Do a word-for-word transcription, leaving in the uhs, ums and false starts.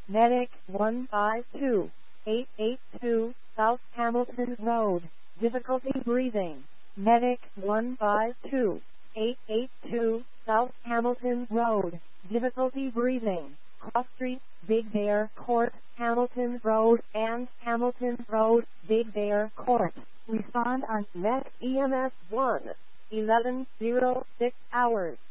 Medic one five two, eight eight two, South Hamilton Road, difficulty breathing. Medic one five two, eight eight two, South Hamilton Road, difficulty breathing. Cross Street, Big Bear Court, Hamilton Road, and Hamilton Road, Big Bear Court. Respond on Met E M S one, eleven oh six hours.